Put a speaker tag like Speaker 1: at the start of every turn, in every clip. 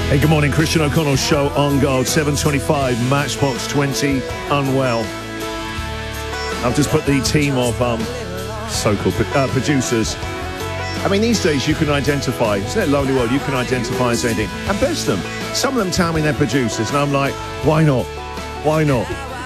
Speaker 1: Hey, good morning. Christian O'Connell's show on Gold. 7:25, Matchbox 20, Unwell. I've just put the team of so-called producers. I mean, these days you can identify, isn't it a lovely world? You can identify as anything. And bless them. Some of them tell me they're producers, and I'm like, why not? Why not?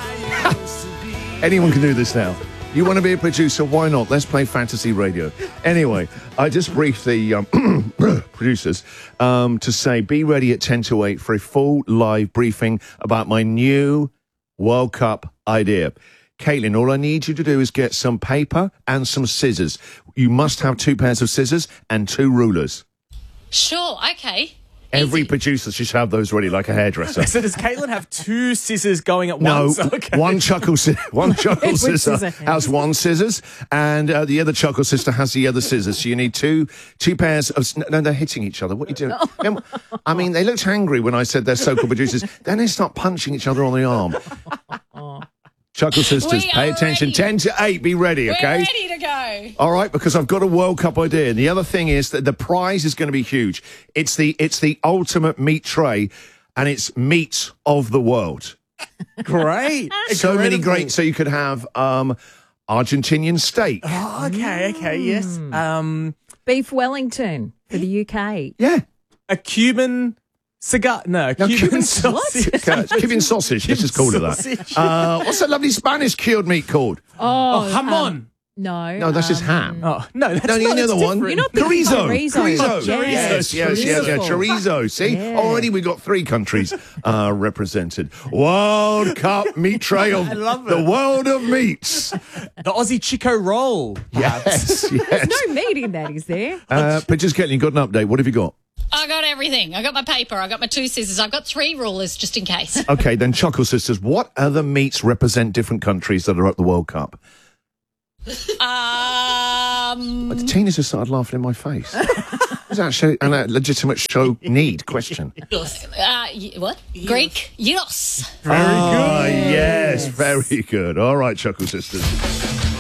Speaker 1: Anyone can do this now. You want to be a producer? Why not? Let's play fantasy radio. Anyway, I just briefed the producers to say, be ready at 10 to 8 for a full live briefing about my new World Cup idea. Caitlin, all I need you to do is get some paper and some scissors. You must have 2 pairs of scissors and 2 rulers.
Speaker 2: Sure, okay.
Speaker 1: Every producer should have those ready, like a hairdresser.
Speaker 3: So does Caitlin have 2 scissors going at once?
Speaker 1: No,
Speaker 3: Okay.
Speaker 1: one chuckle sister has 1 scissors, and the other chuckle sister has the other scissors. So you need two pairs of... No, they're hitting each other. What are you doing? I mean, they looked angry when I said they're so-called producers. Then they start punching each other on the arm. Chuckle sisters, pay attention.
Speaker 2: Ready.
Speaker 1: 10 to 8, be ready, okay?
Speaker 2: We're ready to go.
Speaker 1: All right, because I've got a World Cup idea. And the other thing is that the prize is going to be huge. It's the ultimate meat tray, and it's meat of the world.
Speaker 3: Great.
Speaker 1: So many great. So you could have Argentinian steak.
Speaker 3: Oh, okay, yes.
Speaker 4: Beef Wellington for the UK.
Speaker 1: Yeah.
Speaker 3: A Cuban cigar. No, Cuban sausage.
Speaker 1: Cuban sausage. Let's just call it that. What's that lovely Spanish cured meat called?
Speaker 3: Oh, jamon.
Speaker 4: No,
Speaker 1: that's just ham.
Speaker 3: Oh, no, that's
Speaker 1: No, you
Speaker 3: not.
Speaker 1: know
Speaker 3: It's
Speaker 1: the one.
Speaker 3: different.
Speaker 4: You're not thinking
Speaker 1: Chorizo.
Speaker 4: chorizo.
Speaker 1: Yes, chorizo. See,
Speaker 4: Yeah.
Speaker 1: already we got 3 countries represented. World Cup meat tray of
Speaker 3: love
Speaker 1: the
Speaker 3: it.
Speaker 1: world of meats.
Speaker 3: The Aussie Chico roll.
Speaker 1: Yes, yes.
Speaker 4: There's no meat in that, is there?
Speaker 1: But just Caitlin, you got an update. What have you got?
Speaker 2: I got everything. I got my paper. I got my 2 scissors. I've got 3 rulers just in case.
Speaker 1: Okay, then Chuckle Sisters, what other meats represent different countries that are at the World Cup? Tina's just started laughing in my face. Is that a legitimate show need question?
Speaker 2: What? Greek? Yes.
Speaker 1: Very good. Yes, very good. All right, Chuckle Sisters.